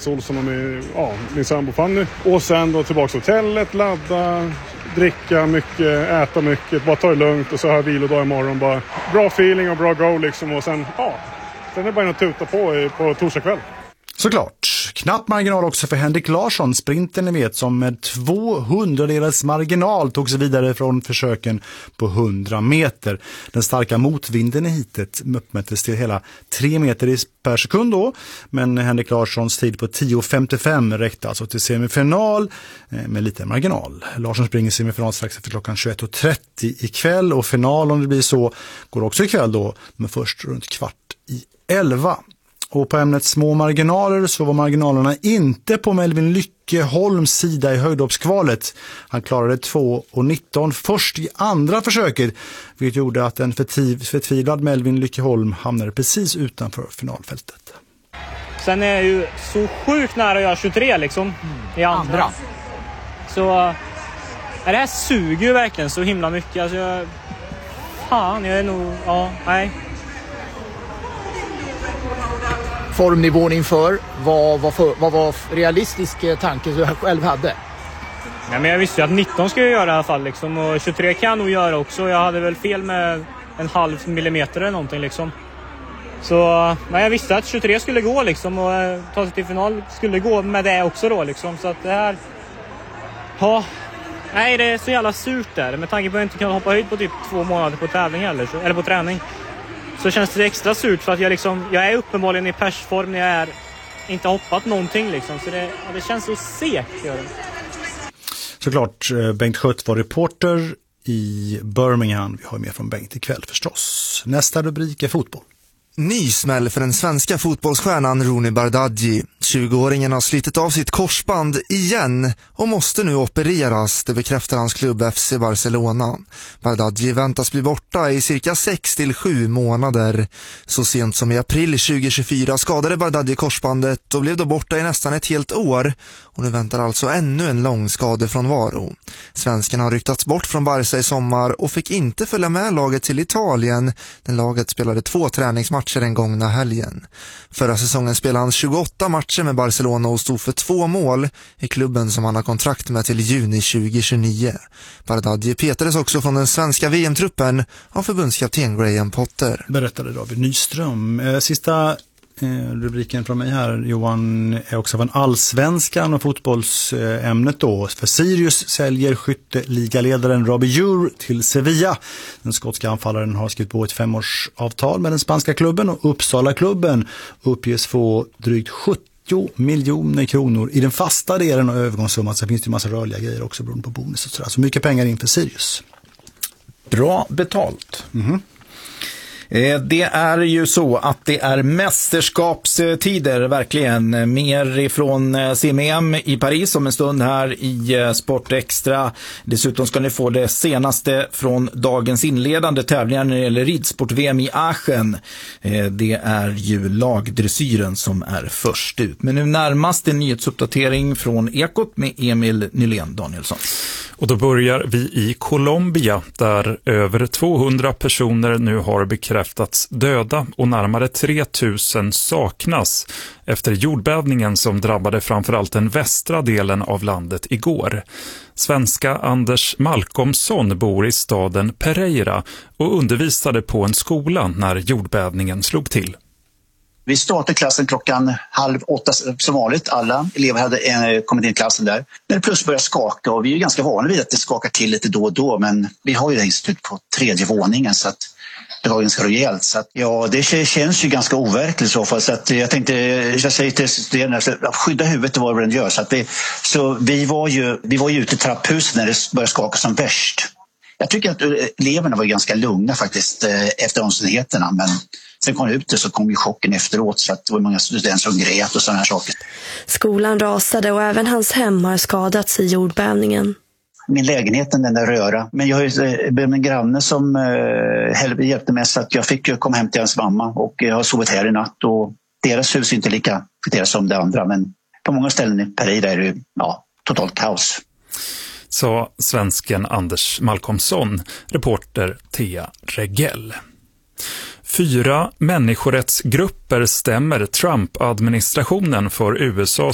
Mats Olsson och min sambo Fanny. Och sen då tillbaka till hotellet, ladda, dricka mycket, äta mycket, bara ta det lugnt och så har vilodag imorgon. Bara bra feeling och bra go liksom. Och sen är det bara att tuta på torsdag kväll. Såklart. Knapp marginal också för Henrik Larsson, sprinten ni vet, som med 200-delars marginal tog sig vidare från försöken på 100 meter. Den starka motvinden i hitet uppmättes till hela 3 meter per sekund då, men Henrik Larssons tid på 10.55 räckte alltså till semifinal med lite marginal. Larsson springer semifinal strax efter klockan 21.30 ikväll, och final, om det blir så, går också ikväll då, men först runt 10:15. Och på ämnet små marginaler så var marginalerna inte på Melvin Lyckeholms sida i höjdhoppskvalet. Han klarade 2.19 först i andra försöket, vilket gjorde att en förtvivlad Melvin Lyckeholm hamnade precis utanför finalfältet. Sen är jag ju så sjukt nära att göra 23 liksom i andra. Så det här suger ju verkligen så himla mycket. Alltså jag är nog, nej. Formnivån inför, vad var realistisk tanke du själv hade? Nej, men jag visste ju att 19 ska jag göra i alla fall liksom, och 23 kan jag nog göra också. Jag hade väl fel med 0,5 millimeter eller någonting liksom. Så jag visste att 23 skulle gå liksom, och ta sig till final skulle gå med det också då liksom. Så att det här, nej, det är så jävla surt där. Med tanke på att jag inte kan hoppa höjd på typ 2 månader på tävling eller på träning. Så känns det extra surt för att jag är uppenbarligen i persform när jag är inte hoppat någonting liksom. Så det känns så segt, gör det. Såklart, Bengt Schött var reporter i Birmingham. Vi har mer från Bengt ikväll förstås. Nästa rubrik är fotboll. Ny smäll för den svenska fotbollsstjärnan Rooney Bardghji. 20-åringen har slitit av sitt korsband igen och måste nu opereras, det bekräftar hans klubb FC Barcelona. Bardghji väntas bli borta i cirka 6 till 7 månader. Så sent som i april 2024 skadade Bardghji korsbandet och blev då borta i nästan ett helt år. Och nu väntar alltså ännu en lång skadefrånvaro. Svensken har ryktats bort från Barca i sommar och fick inte följa med laget till Italien. Den laget spelade 2 träningsmatcher den gångna helgen. Förra säsongen spelade han 28 matcher med Barcelona och stod för 2 mål i klubben som han har kontrakt med till juni 2029. Bardghji petades också från den svenska VM-truppen av förbundskapten Graham Potter. Berättade David Nyström. Sista rubriken från mig här, Johan, är också av en allsvenskan och fotbollsämnet då. För Sirius säljer skytteligaledaren Robbie Ure till Sevilla. Den skotska anfallaren har skrivit på ett 5-årsavtal med den spanska klubben, och Uppsala-klubben uppges få drygt 70 miljoner kronor i den fasta delen av övergångssumman. Så finns det ju massa rörliga grejer också beroende på bonus och sådär. Så mycket pengar in för Sirius. Bra betalt. Det är ju så att det är mästerskapstider verkligen. Mer ifrån CMM i Paris om en stund här i Sport Extra. Dessutom ska ni få det senaste från dagens inledande tävlingar när det gäller ridsport-VM i Aachen. Det är ju lagdressyren som är först ut. Men nu närmast en nyhetsuppdatering från Ekot med Emil Nylén Danielsson. Och då börjar vi i Colombia, där över 200 personer nu har bekräftats döda och närmare 3000 saknas efter jordbävningen som drabbade framförallt den västra delen av landet igår. Svenska Anders Malcolmsson bor i staden Pereira och undervisade på en skola när jordbävningen slog till. Vi startade klassen 7:30 som vanligt. Alla elever hade kommit in i klassen där. När det plötsligt började skaka, och vi är ganska vana vid att det skakar till lite då och då, men vi har ju det institut på 3:e våningen så att det var ganska rejält. Så att, det känns ju ganska overkligt i så fall. Så att jag säger till studerande, skydda huvudet och vad den gör. Så vi var ju ute i trapphuset när det började skaka som värst. Jag tycker att eleverna var ganska lugna faktiskt efter omständigheterna, men sen kom det ut så kom ju chocken efteråt, så att det var många studenter som grät och sådana här saker. Skolan rasade och även hans hem har skadats i jordbävningen. Min lägenhet, den där röra. Men jag har ju en granne som hjälpte mig, så att jag fick komma hem till hans mamma, och jag har sovit här i natt, och deras hus är inte lika deras som det andra, men på många ställen i Pereira är det totalt kaos. Så svensken Anders Malcolmsson, reporter Thea Regell. 4 människorättsgrupper stämmer Trump-administrationen för USA